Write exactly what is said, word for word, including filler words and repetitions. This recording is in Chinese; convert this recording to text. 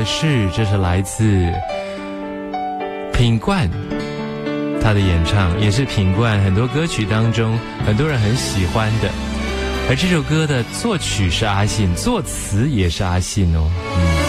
的是，这是来自品冠他的演唱，也是品冠很多歌曲当中很多人很喜欢的。而这首歌的作曲是阿信，作词也是阿信哦。嗯